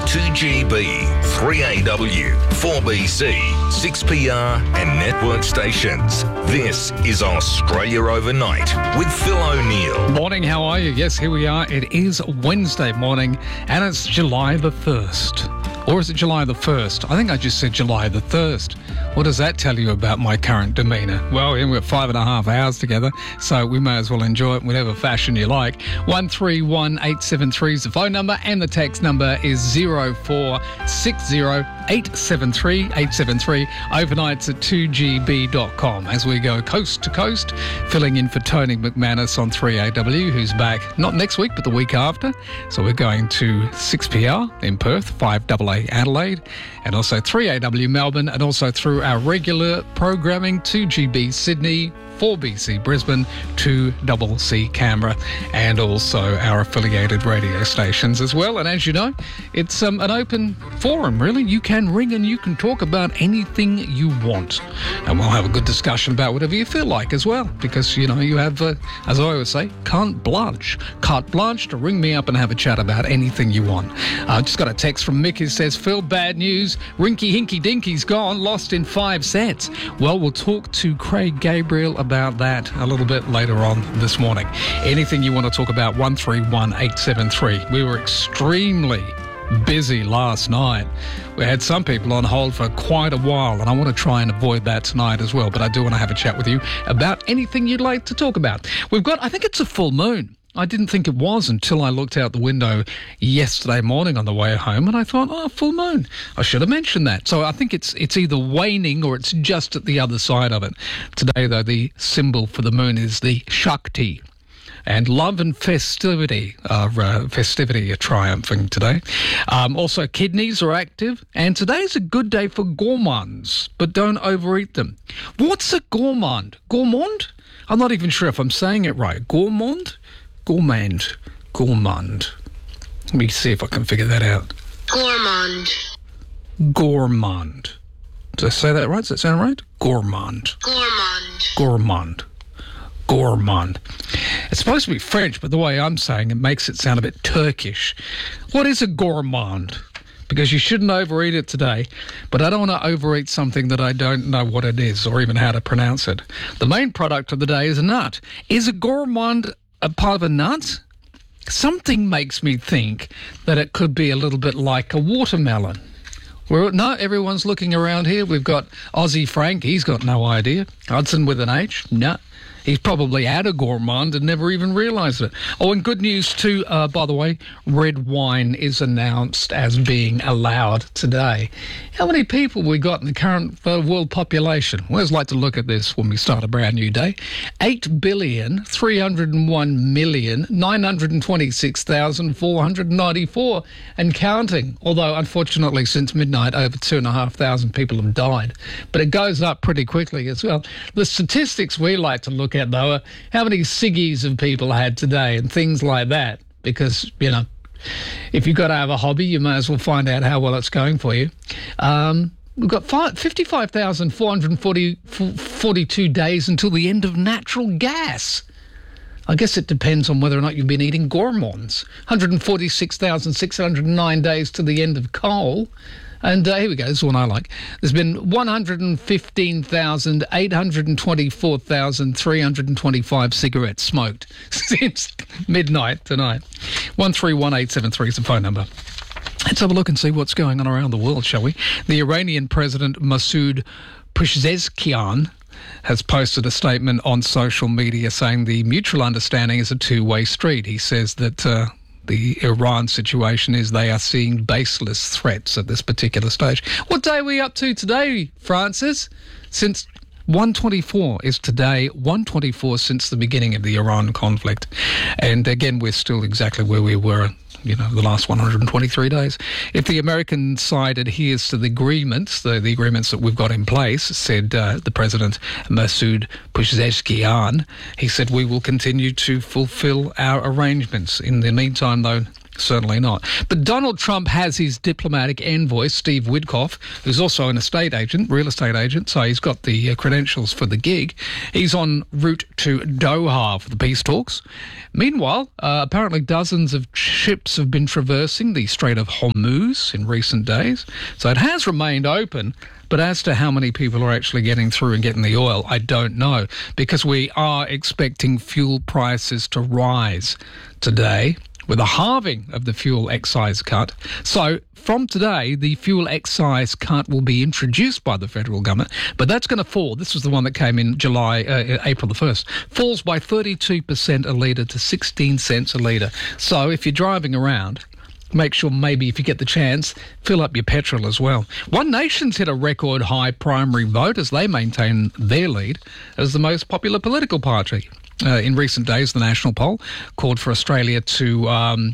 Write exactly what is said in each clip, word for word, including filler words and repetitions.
two G B, three A W, four B C, six P R and network stations. This is Australia Overnight with Phil O'Neill. Morning, how are you? Yes, here we are. It is Wednesday morning and it's July the first. Or is it July the first? I think I just said July the first. What does that tell you about my current demeanour? Well, we've got five and a half hours together, so we may as well enjoy it in whatever fashion you like. one three one eight seven three is the phone number and the text number is zero four six zero eight seven three eight seven three. Overnights at two G B dot com as we go coast to coast, filling in for Tony McManus on three A W, who's back not next week but the week after. So we're going to six P R in Perth, five A A Adelaide, and also three A W Melbourne, and also through our regular programming two G B Sydney, four B C Brisbane, two C C Canberra, and also our affiliated radio stations as well. And as you know, it's um, an open forum, really. You can ring and you can talk about anything you want. And we'll have a good discussion about whatever you feel like as well, because, you know, you have, uh, as I always say, carte blanche. Carte blanche to ring me up and have a chat about anything you want. I uh, just got a text from Mick who says, Phil, bad news. Rinky Hinky Dinky's gone, lost in five sets. Well, we'll talk to Craig Gabriel about that a little bit later on this morning. Anything you want to talk about, one three one eight seven three. We were extremely busy last night. We had some people on hold for quite a while, and I want to try and avoid that tonight as well, but I do want to have a chat with you about anything you'd like to talk about. We've got, I think it's a full moon. I didn't think it was until I looked out the window yesterday morning on the way home, and I thought, oh, full moon. I should have mentioned that. So I think it's it's either waning or it's just at the other side of it. Today, though, the symbol for the moon is the Shakti. And love and festivity are, uh, festivity are triumphing today. Um, also, kidneys are active. And today's a good day for gourmands, but don't overeat them. What's a gourmand? Gourmand? I'm not even sure if I'm saying it right. Gourmand? Gourmand. Gourmand. Let me see if I can figure that out. Gourmand. Gourmand. Did I say that right? Does that sound right? Gourmand. Gourmand. Gourmand. Gourmand. It's supposed to be French, but the way I'm saying it makes it sound a bit Turkish. What is a gourmand? Because you shouldn't overeat it today, but I don't want to overeat something that I don't know what it is or even how to pronounce it. The main product of the day is a nut. Is a gourmand a part of a nut? Something makes me think that it could be a little bit like a watermelon. Well, no, everyone's looking around here. We've got Aussie Frank. He's got no idea. Hudson with an H. No. He's probably had a gourmand and never even realised it. Oh, and good news too, uh, by the way, red wine is announced as being allowed today. How many people we got in the current uh, world population? We always like to look at this when we start a brand new day. eight billion, three hundred one million, nine hundred twenty-six thousand, four hundred ninety-four and counting. Although, unfortunately, since midnight, over two and a half thousand people have died. But it goes up pretty quickly as well. The statistics we like to look at, though, are how many ciggies have people had today and things like that. Because, you know, if you've got to have a hobby, you may as well find out how well it's going for you. Um, we've got fifty-five thousand four hundred forty-two days until the end of natural gas. I guess it depends on whether or not you've been eating gourmands. one hundred forty-six thousand six hundred nine days to the end of coal. And uh, here we go, this is one I like. There's been one hundred fifteen thousand eight hundred twenty-four thousand three hundred twenty-five cigarettes smoked since midnight tonight. one three one eight seven three is the phone number. Let's have a look and see what's going on around the world, shall we? The Iranian President Masoud Pezeshkian has posted a statement on social media saying the mutual understanding is a two-way street. He says that Uh, the Iran situation is they are seeing baseless threats at this particular stage. What day are we up to today, Francis? Since one twenty-four is today, one twenty-four since the beginning of the Iran conflict. And again, we're still exactly where we were, you know, the last one hundred twenty-three days. If the American side adheres to the agreements, the, the agreements that we've got in place, said uh, the President Masoud Pezeshkian, he said we will continue to fulfill our arrangements. In the meantime, though, Certainly not. But Donald Trump has his diplomatic envoy, Steve Witkoff, who's also an estate agent, real estate agent, so he's got the uh, credentials for the gig. He's en route to Doha for the peace talks. Meanwhile, uh, apparently dozens of ships have been traversing the Strait of Hormuz in recent days, so it has remained open. But as to how many people are actually getting through and getting the oil, I don't know, because we are expecting fuel prices to rise today, with a halving of the fuel excise cut. So from today, the fuel excise cut will be introduced by the federal government, but that's going to fall. This was the one that came in July, uh, April the first. Falls by thirty-two percent a litre to sixteen cents a litre. So if you're driving around, make sure maybe if you get the chance, fill up your petrol as well. One Nation's hit a record high primary vote as they maintain their lead as the most popular political party. Uh, in recent days, the national poll called for Australia to um,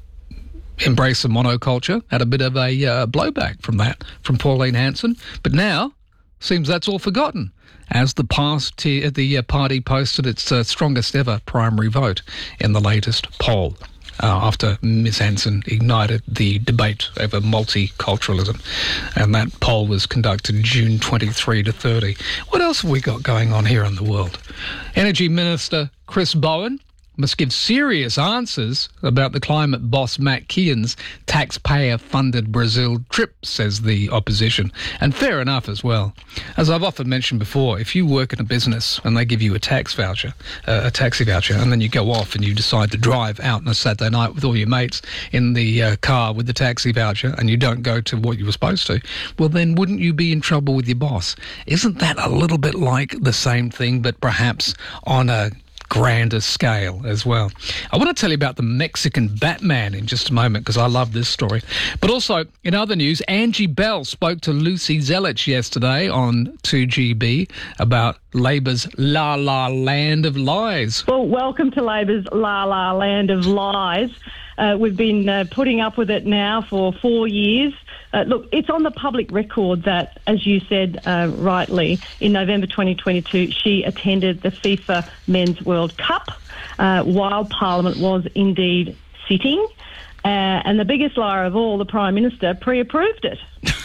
embrace a monoculture. Had a bit of a uh, blowback from that, from Pauline Hanson. But now, seems that's all forgotten, as the past the uh, party posted its uh, strongest ever primary vote in the latest poll. Uh, after Miz Hanson ignited the debate over multiculturalism. And that poll was conducted June twenty-third to thirtieth. What else have we got going on here in the world? Energy Minister Chris Bowen must give serious answers about the climate boss Matt Kean's taxpayer-funded Brazil trip, says the opposition. And fair enough as well. As I've often mentioned before, if you work in a business and they give you a tax voucher, uh, a taxi voucher, and then you go off and you decide to drive out on a Saturday night with all your mates in the uh, car with the taxi voucher and you don't go to what you were supposed to, well then wouldn't you be in trouble with your boss? Isn't that a little bit like the same thing, but perhaps on a grander scale as well? I want to tell you about the Mexican Batman in just a moment because I love this story. But also, in other news, Angie Bell spoke to Lucy Zelich yesterday on two G B about Labor's La La Land of Lies. Well, welcome to Labor's La La Land of Lies. Uh, we've been uh, putting up with it now for four years. Uh, look, it's on the public record that, as you said uh, rightly, in November twenty twenty-two, she attended the FIFA Men's World Cup uh, while Parliament was indeed sitting. Uh, and the biggest liar of all, the Prime Minister, pre-approved it.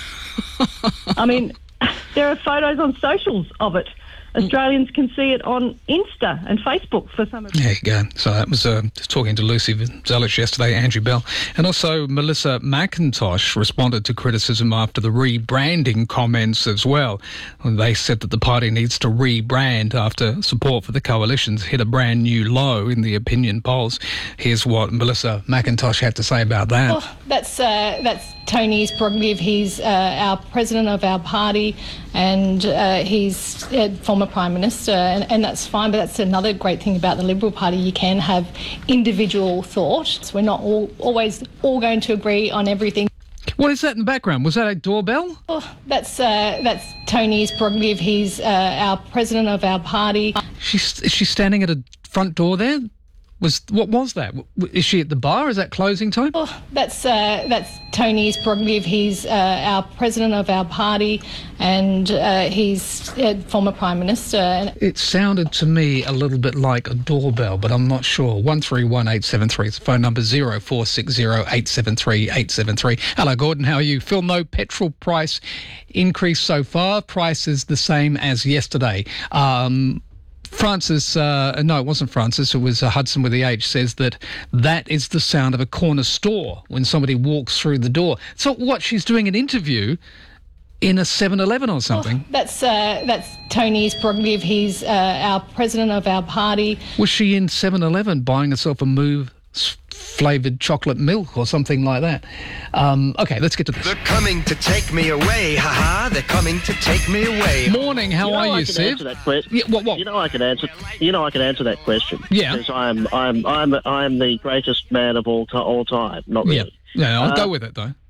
I mean, there are photos on socials of it. Australians can see it on Insta and Facebook for some of them. There you go. So that was uh, just talking to Lucy Zelich yesterday, Andrew Bell. And also Melissa McIntosh responded to criticism after the rebranding comments as well. They said that the party needs to rebrand after support for the coalitions hit a brand new low in the opinion polls. Here's what Melissa McIntosh had to say about that. Oh, that's, uh, that's Tony's prerogative. He's uh, our president of our party and uh, he's a former Prime Minister, and, and that's fine, but that's another great thing about the Liberal Party. You can have individual thought. We're not all, always all going to agree on everything. What is that in the background? Was that a doorbell? Oh, that's uh, that's Tony's prerogative. He's uh, our president of our party. She's, is she standing at a front door there? Was what was that? Is she at the bar? Is that closing time? Oh, that's uh, that's Tony's prerogative. He's uh, our president of our party, and uh, he's a former Prime Minister. It sounded to me a little bit like a doorbell, but I'm not sure. One three one eight seven three is the phone number. Zero four six zero eight seven three eight seven three. Hello, Gordon. How are you? Phil, no petrol price increase so far. Price is the same as yesterday. Um, Francis, uh, no, it wasn't Francis, it was uh, Hudson with the H, says that that is the sound of a corner store when somebody walks through the door. So what, she's doing an interview in a seven eleven or something? Oh, that's uh, that's Tony's prerogative. He's uh, our president of our party. Was she in seven eleven buying herself a Move flavoured chocolate milk or something like that? Um, okay, let's get to this. They're coming to take me away, haha. They're coming to take me away. Morning, how you know are I you, can Siv? Answer that que- yeah, what, what? You know I can answer. You know I can answer that question. Yeah. Because I'm I'm I'm I'm the greatest man of all to- all time. Not really. Yeah, yeah I'll uh, go with it though.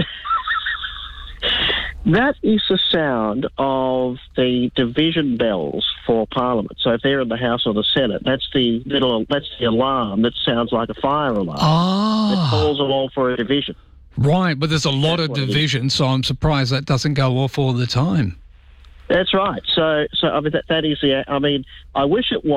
That is the sound of the division bells for Parliament. So if they're in the House or the Senate, that's the little that's the alarm that sounds like a fire alarm. Ah. It calls them all for a division. Right, but there's a lot That's of what it is. division, so I'm surprised that doesn't go off all the time. That's right. So, so I mean, that, that is the. I mean, I wish it was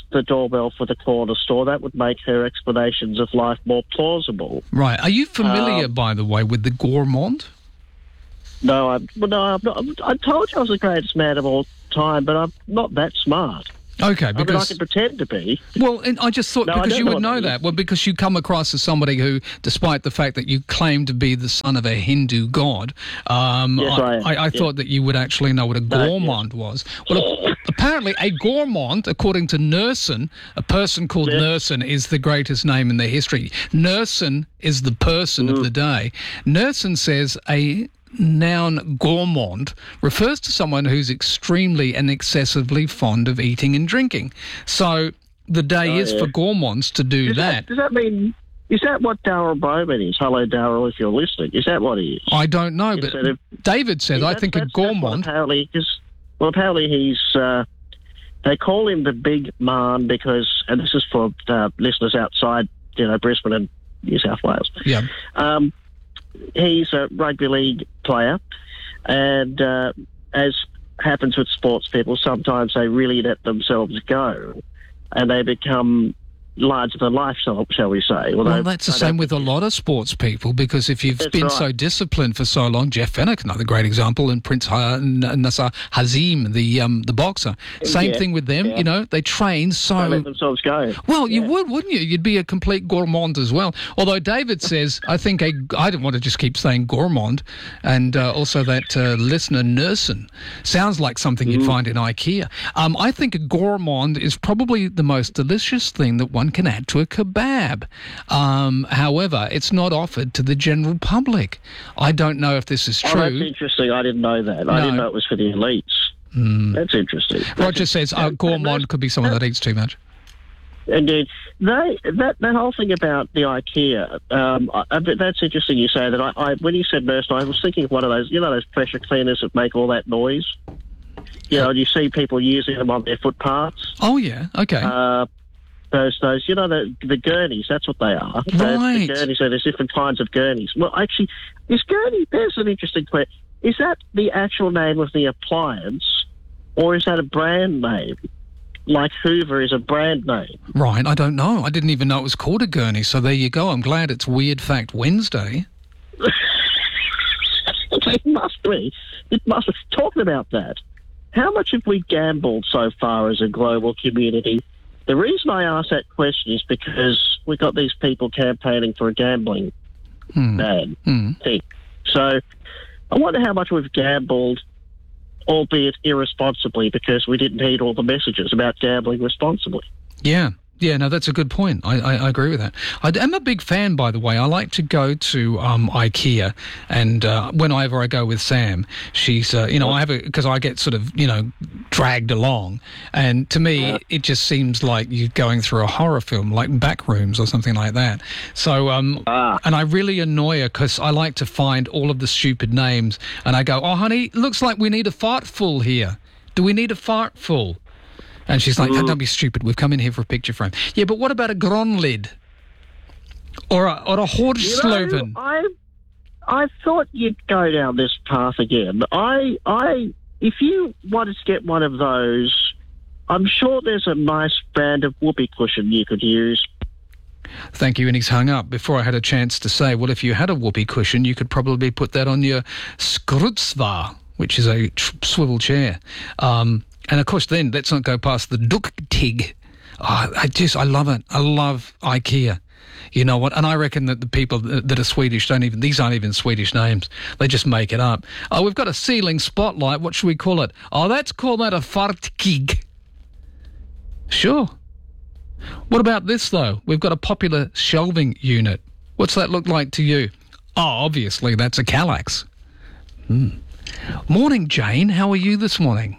the doorbell for the corner store. That would make her explanations of life more plausible. Right. Are you familiar, Um, by the way, with the gourmand? No, I'm, well, no, I'm not. I told you I was the greatest man of all time, but I'm not that smart. Okay, I mean, I because can pretend to be. well, and I just thought No, I because don't you know would what know it is. that. Well, because you come across as somebody who, despite the fact that you claim to be the son of a Hindu god, um, Yes, I am. I, I Yeah. thought that you would actually know what a No, gourmand was. Well, a- apparently, a gourmand, according to Nerson, a person called Yes. Nerson is the greatest name in their history. Nerson is the person Mm. of the day. Nerson says a noun gourmand refers to someone who's extremely and excessively fond of eating and drinking. So the day Oh, is yeah. for gourmands to do Does that. Does that mean? Is that what Darryl Bowman is? Hello, Darryl, if you're listening. Is that what he is? I don't know, but Instead of- David says, I That's- think a that's- that's what gourmand... Apparently, cause, well, apparently he's. Uh, they call him the Big Man because, and this is for uh, listeners outside, you know, Brisbane and New South Wales. Yeah. Um, he's a rugby league player, and uh, as happens with sports people, sometimes they really let themselves go, and they become larger than life, shall shall we say. Well, Although that's the I same don't with a think lot of sports people, because if you've That's been right. so disciplined for so long, Jeff Fennick, another great example, and Prince ha- N- Nasser Hazim, the um, the boxer, same Yeah, thing with them. yeah. You know, they train they so. let themselves go. Well, you Yeah. would, wouldn't you? You'd be a complete gourmand as well. Although David says, I think a, I don't want to just keep saying gourmand, and uh, also that uh, listener Nerson sounds like something you'd find in IKEA. Um, I think a gourmand is probably the most delicious thing that one can add to a kebab. Um, however, it's not offered to the general public. I don't know if this is Oh, that's true. interesting. I didn't know that. I No. didn't know it was for the elites. That's interesting. Roger says uh, And- gourmand and could be someone that eats too much. Indeed, they that that whole thing about the IKEA, um, I, I, bet that's interesting. You say that. I, I when you said nurse, I was thinking of one of those, you know, those pressure cleaners that make all that noise. You know, and you see people using them on their footpaths. Oh, yeah. Okay. Uh, those those, you know, the the gurneys. That's what they are. The- Right. The gurneys. So there's different kinds of gurneys. Well, actually, is gurney? There's an interesting question. Is that the actual name of the appliance, or is that a brand name? Like Hoover is a brand name. Right, I don't know. I didn't even know it was called a gurney, so there you go. I'm glad it's Weird Fact Wednesday. It must be. It must be. Talking about that, how much have we gambled so far as a global community? The reason I ask that question is because we've got these people campaigning for a gambling Hmm. ban Hmm. thing. So I wonder how much we've gambled, albeit irresponsibly, because we didn't heed all the messages about gambling responsibly. Yeah. Yeah, no, that's a good point. I, I, I agree with that. I am a big fan, by the way. I like to go to um, IKEA, and uh, whenever I go with Sam, she's, uh, you know, I have a, because I get sort of, you know, dragged along, and to me, it just seems like you're going through a horror film, like Backrooms or something like that. So, um, Ah. and I really annoy her because I like to find all of the stupid names, and I go, oh, honey, looks like we need a fartful here. Do we need a fartful? And she's like, oh, don't be stupid. We've come in here for a picture frame. Yeah, but what about a gronlid? Or a, or a You know, Hordsloven? I, I thought you'd go down this path again. I, I, if you wanted to get one of those, I'm sure there's a nice brand of whoopee cushion you could use. Thank you. And he's hung up before I had a chance to say, well, if you had a whoopee cushion, you could probably put that on your skrutzva, which is a tr- swivel chair. Um, and of course, then let's not go past the Duktig. Oh, I just, I love it. I love IKEA. You know what? And I reckon that the people that that are Swedish don't even, these aren't even Swedish names. They just make it up. Oh, we've got a ceiling spotlight. What should we call it? Oh, let's call that a fartkig. Sure. What about this, though? We've got a popular shelving unit. What's that look like to you? Oh, obviously, that's a Kallax. Hmm. Morning, Jane. How are you this morning?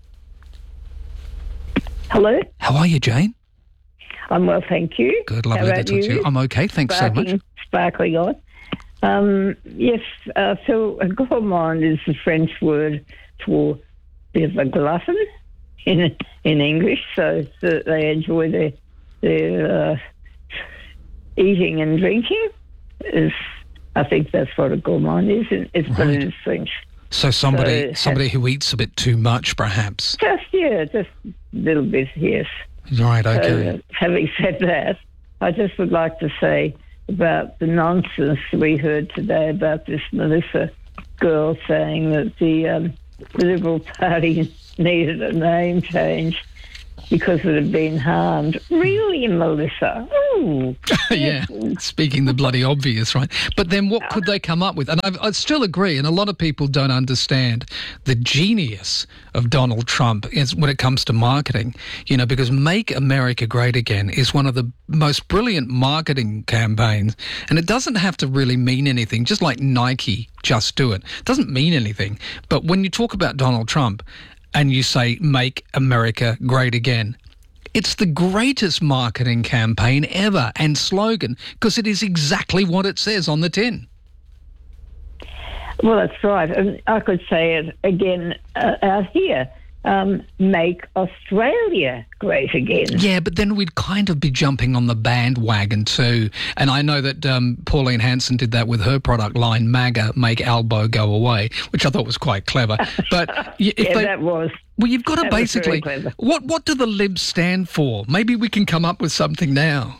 Hello, How are you, Jane? I'm well, thank you. Good, How lovely to about talk to you. I'm okay, thanks so much. Sparkling, sparkling on. Um, yes, uh, so a gourmand is the French word for a bit of a glutton in in English, so that they enjoy their their uh, eating and drinking. Is I think that's what a gourmand is. and It's but Right. it is French. So somebody So- somebody who eats a bit too much, perhaps. Just yeah, just a little bit. Yes. Right, okay. So, uh, having said that, I just would like to say about the nonsense we heard today about this Melissa girl saying that the, um, the Liberal Party needed a name change because it had been harmed. Really, Melissa? Ooh. Yeah, speaking the bloody obvious, right? But then what could they come up with? And I, I still agree, and a lot of people don't understand the genius of Donald Trump is when it comes to marketing, you know, because Make America Great Again is one of the most brilliant marketing campaigns, and it doesn't have to really mean anything, just like Nike, just do it. It doesn't mean anything. But when you talk about Donald Trump, and you say, Make America Great Again, it's the greatest marketing campaign ever and slogan because it is exactly what it says on the tin. Well, that's right. And I could say it again uh, out here. Um, make Australia great again. Yeah, but then we'd kind of be jumping on the bandwagon too. And I know that um, Pauline Hanson did that with her product line, MAGA, Make Albo Go Away, which I thought was quite clever. But if yeah, they, that was. Well, you've got to that was basically. very clever. What what do the libs stand for? Maybe we can come up with something now.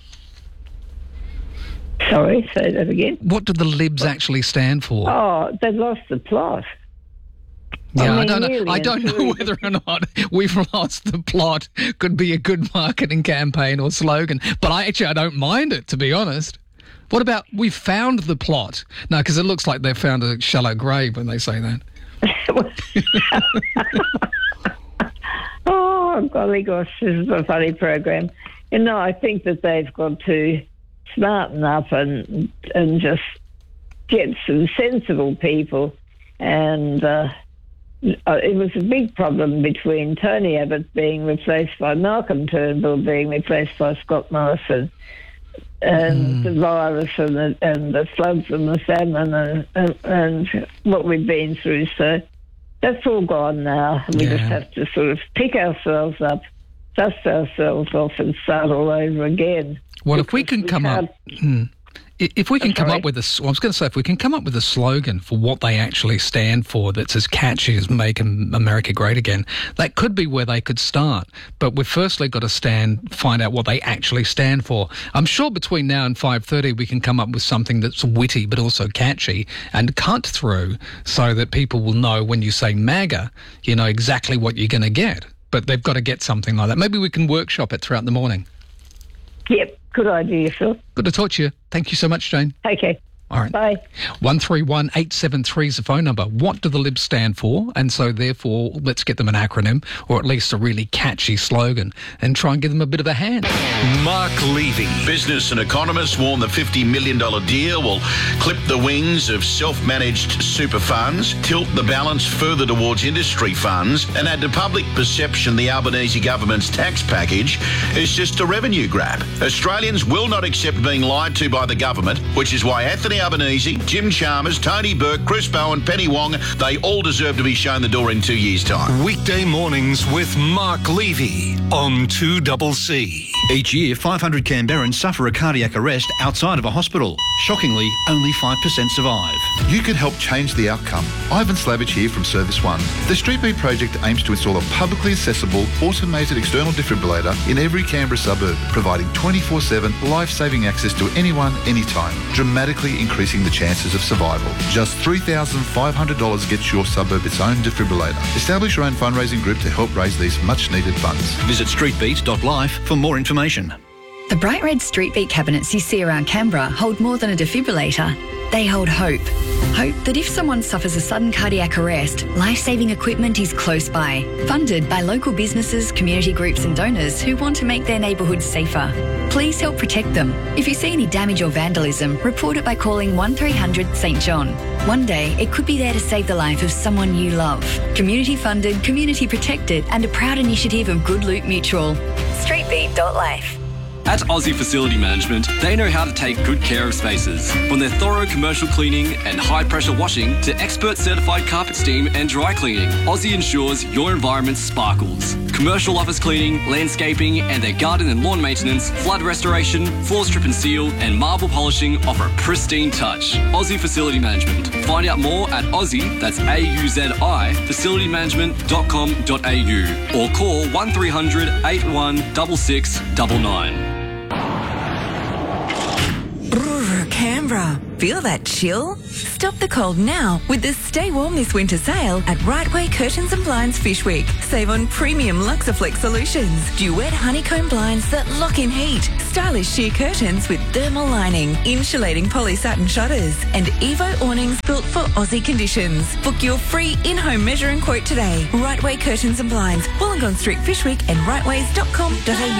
Sorry, say that again. What do the libs actually stand for? Oh, they lost the plot. Yeah, I, mean, I don't know. really I don't know really. whether or not We've Lost the Plot could be a good marketing campaign or slogan, but I actually I don't mind it, to be honest. What about We Found the Plot? No, because it looks like they found a shallow grave when they say that. Oh, golly gosh, this is a funny program. You know, I think that they've got to smarten up and and just get some sensible people. And uh, it was a big problem between Tony Abbott being replaced by Malcolm Turnbull being replaced by Scott Morrison. And mm. the virus and the, and the floods and the famine and, and, and what we've been through. So that's all gone now. We yeah. just have to sort of pick ourselves up, dust ourselves off and start all over again. Well, if we can we come up... Hmm. If we can I'm come sorry. up with a, well, I was going to say, if we can come up with a slogan for what they actually stand for that's as catchy as Make America Great Again, that could be where they could start. But we've firstly got to stand, find out what they actually stand for. I'm sure between now and five thirty we can come up with something that's witty but also catchy and cut through so that people will know when you say MAGA, you know exactly what you're going to get. But they've got to get something like that. Maybe we can workshop it throughout the morning. Yep, good idea, Phil. Good to talk to you. Thank you so much, Jane. Okay. All right. Bye. one three one eight seven three is the phone number. What do the libs stand for? And so therefore, let's get them an acronym or at least a really catchy slogan and try and give them a bit of a hand. Mark Levy. Business and economists warn the fifty million dollars deal will clip the wings of self-managed super funds, tilt the balance further towards industry funds, and add to public perception the Albanese government's tax package is just a revenue grab. Australians will not accept being lied to by the government, which is why Anthony Albanese, Jim Chalmers, Tony Burke, Chris Bowen, Penny Wong, they all deserve to be shown the door in two years' time. Weekday mornings with Mark Levy on two C C. Each year, five hundred Canberrans suffer a cardiac arrest outside of a hospital. Shockingly, only five percent survive. You can help change the outcome. Ivan Slavich here from Service One. The Street Beat project aims to install a publicly accessible, automated external defibrillator in every Canberra suburb, providing twenty-four seven life-saving access to anyone, anytime, dramatically increasing the chances of survival. Just three thousand five hundred dollars gets your suburb its own defibrillator. Establish your own fundraising group to help raise these much-needed funds. Visit street beat dot life for more information. The bright red Street Beat cabinets you see around Canberra hold more than a defibrillator. They hold hope. Hope that if someone suffers a sudden cardiac arrest, life-saving equipment is close by. Funded by local businesses, community groups and donors who want to make their neighbourhoods safer. Please help protect them. If you see any damage or vandalism, report it by calling one three hundred St John. One day, it could be there to save the life of someone you love. Community funded, community protected and a proud initiative of Good Loot Mutual. street beat dot life. At Aussie Facility Management, they know how to take good care of spaces. From their thorough commercial cleaning and high-pressure washing to expert certified carpet steam and dry cleaning, Aussie ensures your environment sparkles. commercial office cleaning, landscaping, and their garden and lawn maintenance, flood restoration, floor strip and seal, and marble polishing offer a pristine touch. Aussie Facility Management. Find out more at Aussie, that's A U Z I, facility management dot com dot a u, or call one three hundred eight one six six nine nine. Brrr, Canberra. Feel that chill? Stop the cold now with the Stay Warm This Winter sale at Right Way Curtains and Blinds Fish Week. Save on premium Luxaflex solutions, duet honeycomb blinds that lock in heat, stylish sheer curtains with thermal lining, insulating poly satin shutters, and Evo awnings built for Aussie conditions. Book your free in-home measure and quote today. Right Way Curtains and Blinds, Wollongong Street Fish Week and rightways dot com dot a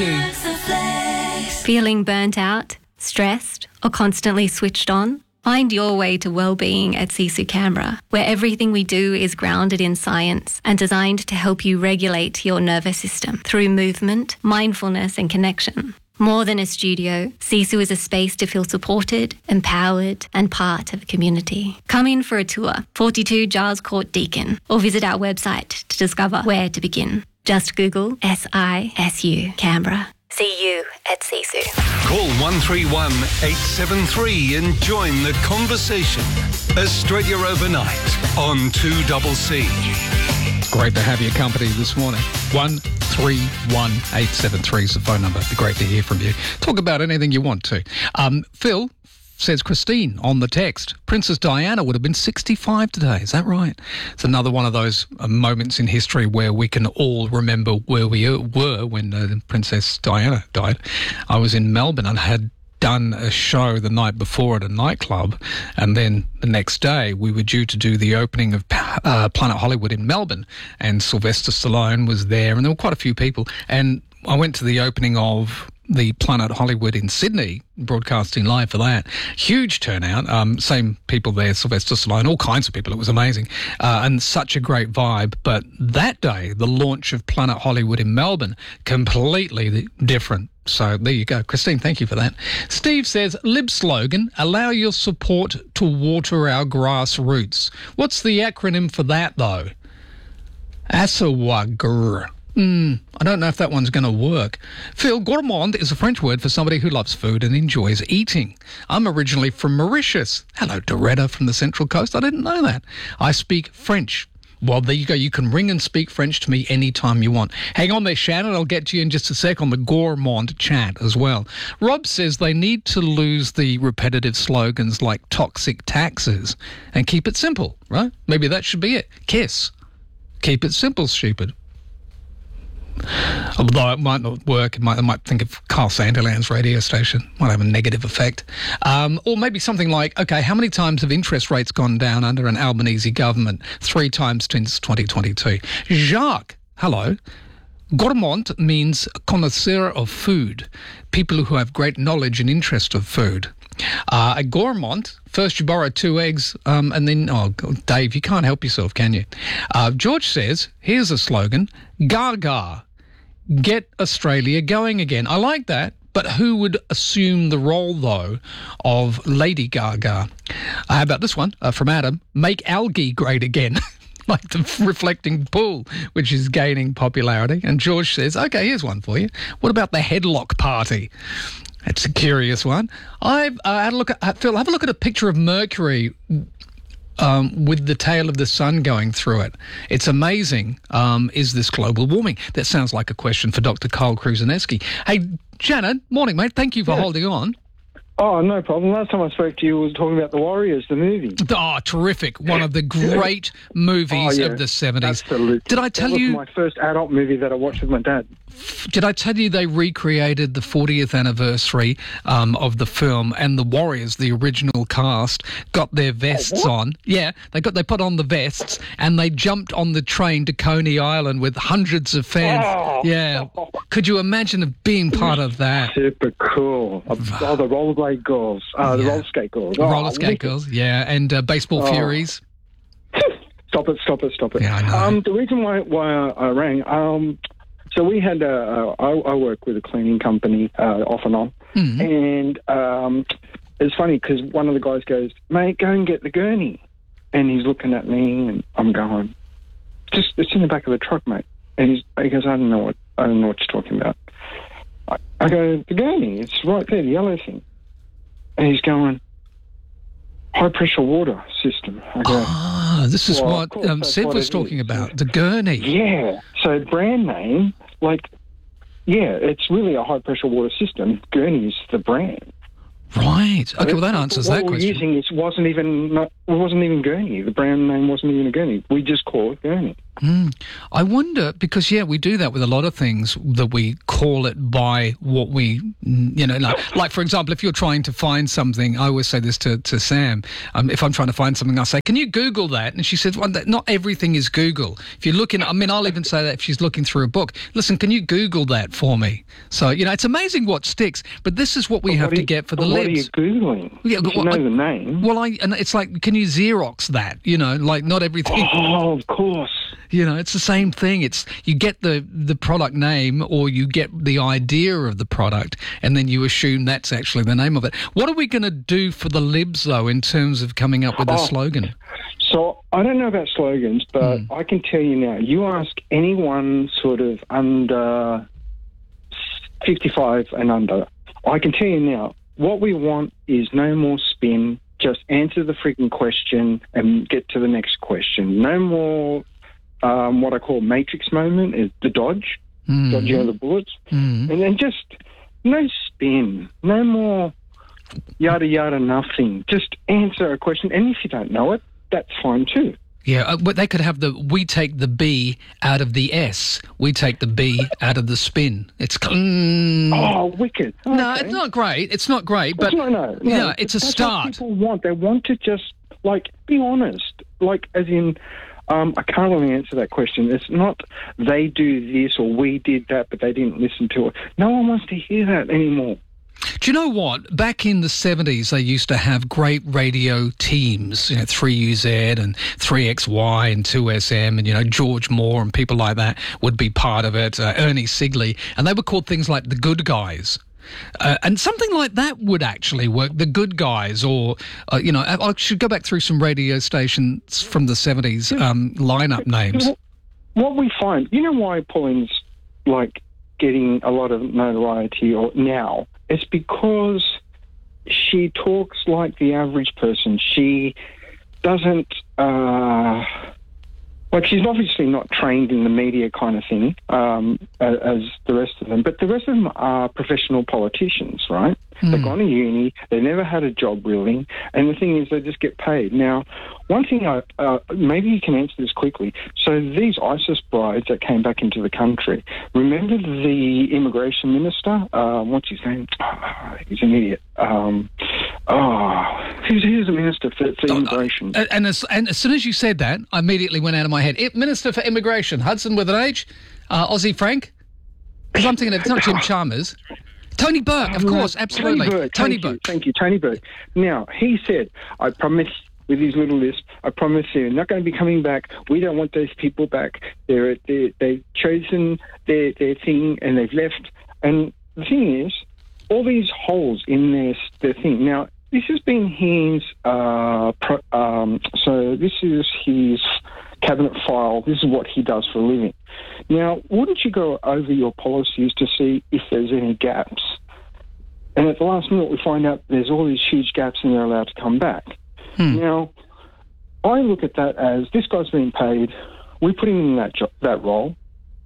u. Feeling burnt out, stressed, or constantly switched on? Find your way to well-being at Sisu Canberra, where everything we do is grounded in science and designed to help you regulate your nervous system through movement, mindfulness and connection. More than a studio, Sisu is a space to feel supported, empowered and part of a community. Come in for a tour, forty-two Giles Court Deakin, or visit our website to discover where to begin. Just Google S I S U Canberra. See you at Sisu. Call one three one eight seven three and join the conversation. Australia Overnight on two C C. Great to have your company this morning. one three one eight seven three is the phone number. It'd be great to hear from you. Talk about anything you want to. Um, Phil says Christine on the text, Princess Diana would have been sixty-five today. Is that right? It's another one of those uh, moments in history where we can all remember where we were when uh, Princess Diana died. I was in Melbourne and had done a show the night before at a nightclub, and then the next day we were due to do the opening of uh, Planet Hollywood in Melbourne, and Sylvester Stallone was there, and there were quite a few people, and I went to the opening of the Planet Hollywood in Sydney, broadcasting live for that. Huge turnout, um, same people there, Sylvester Stallone, all kinds of people. It was amazing, uh, and such a great vibe. But that day, the launch of Planet Hollywood in Melbourne, completely different. So there you go. Christine, thank you for that. Steve says, Lib slogan, allow your support to water our grassroots. What's the acronym for that, though? Asawagr. Mm, I don't know if that one's going to work. Phil, gourmand is a French word for somebody who loves food and enjoys eating. I'm originally from Mauritius. Hello, Doretta from the Central Coast. I didn't know that. I speak French. Well, there you go. You can ring and speak French to me anytime you want. Hang on there, Shannon. I'll get to you in just a sec on the gourmand chat as well. Rob says they need to lose the repetitive slogans like toxic taxes and keep it simple, right? Maybe that should be it. KISS. Keep it simple, stupid. Although it might not work, it might, I might think of Carl Sanderland's radio station. Might have a negative effect. Um, or maybe something like, okay, how many times have interest rates gone down under an Albanese government? Three times since twenty twenty-two. Jacques, hello. Gourmand means connoisseur of food, people who have great knowledge and interest of food. Uh, a gourmand, first you borrow two eggs, um, and then, oh, God, Dave, you can't help yourself, can you? Uh, George says, here's a slogan, Gaga, get Australia going again. I like that, but who would assume the role, though, of Lady Gaga? Uh, how about this one uh, from Adam, make algae great again. Like the reflecting pool, which is gaining popularity. And George says, okay, here's one for you. What about the headlock party? That's a curious one. I've uh, had a look at, uh, Phil, have a look at a picture of Mercury um, with the tail of the sun going through it. It's amazing. Um, is this global warming? That sounds like a question for Doctor Carl Kruzaneski. Hey, Janet, morning, mate. Thank you for yeah. holding on. Oh, no problem. Last time I spoke to you, we was talking about The Warriors, the movie. Oh, terrific. One of the great movies oh, yeah. of the seventies. Absolutely. Did I tell that was you... my first adult movie that I watched with my dad. Did I tell you they recreated the fortieth anniversary um, of the film, and the Warriors, the original cast, got their vests oh, on. Yeah, they got they put on the vests, and they jumped on the train to Coney Island with hundreds of fans. Oh. Yeah. Could you imagine being part of that? Super cool. Oh, the rollerblade girls. Uh, the Yeah. roller skate girls. Oh, Roller skate girls, yeah, and uh, baseball Oh. furies. Stop it, stop it, stop it. Yeah, I know. Um, the reason why, why I, I rang, um, so we had, uh, I, I work with a cleaning company uh, off and on, Mm-hmm. and um, it's funny because one of the guys goes, mate, go and get the gurney. And he's looking at me, and I'm going, just it's in the back of the truck, mate. And he's, he goes, I don't know what I don't know what you're talking about. I, I go, the gurney, it's right there, the yellow thing. And he's going, high pressure water system. I go, ah, this is well, what um, Sid was talking is. about, the gurney. Yeah. So brand name, like, yeah, it's really a high pressure water system. Gurney is the brand. Right. Okay, well, that answers what that we're question. Using it wasn't even not, it wasn't even Gurney. The brand name wasn't even a Gurney. We just call it Gurney. Mm. I wonder, because, yeah, we do that with a lot of things, that we call it by what we, you know, like, like for example, if you're trying to find something, I always say this to, to Sam, um, if I'm trying to find something, I'll say, can you Google that? And she says, well, that, not everything is Google. If you're looking, I mean, I'll even say that if she's looking through a book, listen, can you Google that for me? So, you know, it's amazing what sticks, but this is what we but have what to you, get for the what libs. What are you Googling? Yeah, if you well, know I, the name. Well, I, and it's like, can you Xerox that? You know, like not everything. Oh, of course. You know, it's the same thing. It's you get the, the product name or you get the idea of the product and then you assume that's actually the name of it. What are we going to do for the libs, though, in terms of coming up with a oh, slogan? So I don't know about slogans, but mm. I can tell you now, you ask anyone sort of under fifty-five and under, I can tell you now, what we want is no more spin. Just answer the freaking question and get to the next question. No more um, what I call matrix moment, is the dodge, mm. dodging of the bullets. Mm. And then just no spin, no more yada yada nothing. Just answer a question. And if you don't know it, that's fine too. Yeah, uh, but they could have the, we take the B out of the S. We take the B out of the spin. It's... Mm, oh, wicked. Okay. No, it's not great. It's not great, but... No, no, no. Yeah, it's a that's start. What people want. They want to just, like, be honest. Like, as in, um, I can't really answer that question. It's not they do this or we did that, but they didn't listen to it. No one wants to hear that anymore. Do you know what? Back in the seventies, they used to have great radio teams, you know, three U Z and three X Y and two S M, and, you know, George Moore and people like that would be part of it, uh, Ernie Sigley, and they were called things like the Good Guys. Uh, and something like that would actually work, the Good Guys, or, uh, you know, I, I should go back through some radio stations from the seventies, um, lineup names. What we find, you know why Pauline's, like, getting a lot of notoriety or now? It's because she talks like the average person. She doesn't, uh, like she's obviously not trained in the media kind of thing um, as the rest of them, but the rest of them are professional politicians, right? Mm. They've gone to uni, they never had a job really, and the thing is they just get paid. Now, one thing, I, uh, maybe you can answer this quickly. So these ISIS brides that came back into the country, remember the immigration minister? Uh, what's his name? Oh, he's an idiot. Um, oh, who's, who's the minister for, for oh, immigration? Uh, and, as, and as soon as you said that, I immediately went out of my head. It, Minister for Immigration, Hudson with an H, uh, Aussie Frank? Because I'm thinking of, it's not Jim Chalmers. Tony Burke, of course, absolutely. Tony Burke. Tony thank Burke. You, thank you, Tony Burke. Now, he said, I promise, with his little list, I promise they're not going to be coming back. We don't want those people back. They're, they're, they've chosen their, their thing and they've left. And the thing is, all these holes in their, their thing. Now, this has been his, uh, pro, um, so this is his cabinet file. This is what he does for a living. Now, wouldn't you go over your policies to see if there's any gaps? And at the last minute, we find out there's all these huge gaps and they're allowed to come back. Hmm. Now, I look at that as this guy's being paid. We put him in that jo- that role.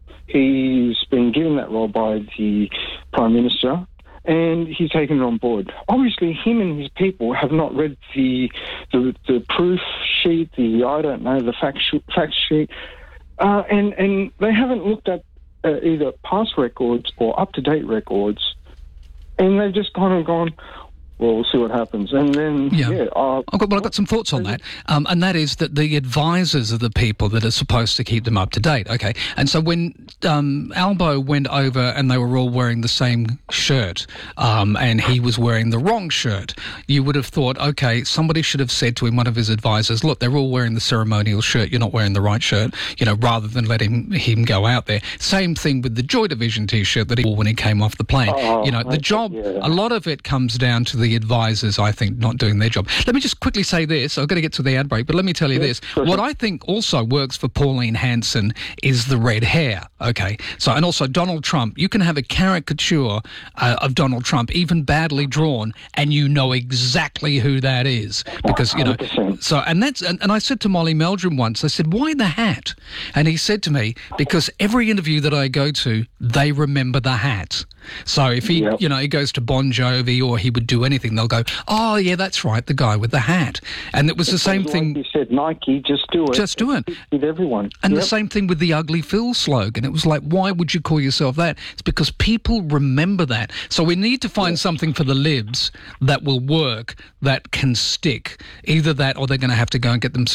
He's been given that role by the Prime Minister, and he's taken it on board. Obviously, him and his people have not read the the, the proof sheet, the, I don't know, the fact, sh- fact sheet, uh, and, and they haven't looked at uh, either past records or up-to-date records, and they've just kind of gone, well, we'll see what happens. And then, yeah, yeah uh, I've got, well, I've got some thoughts on that, um, and that is that the advisors are the people that are supposed to keep them up to date, okay? And so when um, Albo went over and they were all wearing the same shirt, um, and he was wearing the wrong shirt, you would have thought, okay, somebody should have said to him, one of his advisors, look, they're all wearing the ceremonial shirt, you're not wearing the right shirt, you know, rather than letting him go out there. Same thing with the Joy Division T-shirt that he wore when he came off the plane. Oh, you know, the job, yeah. a lot of it comes down to the the advisors, I think, not doing their job. Let me just quickly say this. I've got to get to the ad break, but let me tell you this. What I think also works for Pauline Hanson is the red hair, okay? So, and also Donald Trump. You can have a caricature uh, of Donald Trump, even badly drawn, and you know exactly who that is. Because, you know, so, and that's, and, and I said to Molly Meldrum once, I said, why the hat? And he said to me, because every interview that I go to, they remember the hat. So if he, yep. you know, he goes to Bon Jovi or he would do anything, they'll go, oh, yeah, that's right, the guy with the hat. And it was it's the same like thing. You said, Nike, just do it. Just do it. With everyone. And yep. the same thing with the Ugly Phil slogan. It was like, why would you call yourself that? It's because people remember that. So we need to find yep. something for the libs that will work, that can stick. Either that or they're going to have to go and get themselves